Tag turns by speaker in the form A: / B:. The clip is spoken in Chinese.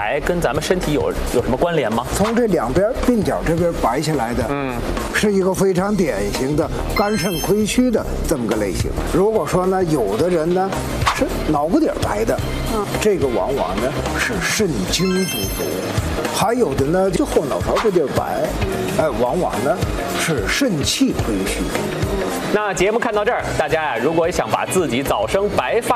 A: 白跟咱们身体有什么关联吗？
B: 从这两边鬓角这边白下来的，是一个非常典型的肝肾亏虚的这么个类型。如果说呢，有的人呢是脑瓜顶白的，这个往往呢是肾精不足；还有的呢就后脑勺这地儿白，往往呢是肾气亏虚。
A: 那节目看到这儿，大家呀，如果想把自己早生白发